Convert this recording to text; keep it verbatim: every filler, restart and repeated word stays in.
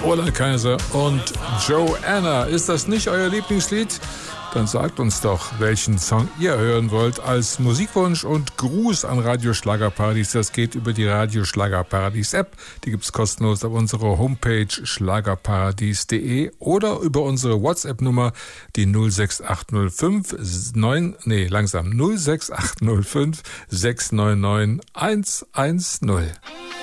Ola Kaiser und Joanna. Ist das nicht euer Lieblingslied? Dann sagt uns doch, welchen Song ihr hören wollt als Musikwunsch und Gruß an Radio Schlagerparadies. Das geht über die Radio Schlagerparadies App. Die gibt's kostenlos auf unserer Homepage schlagerparadies punkt de oder über unsere WhatsApp-Nummer, die null sechs acht null fünf neun, nee, langsam null sechs acht null fünf sechs neun neun eins eins null.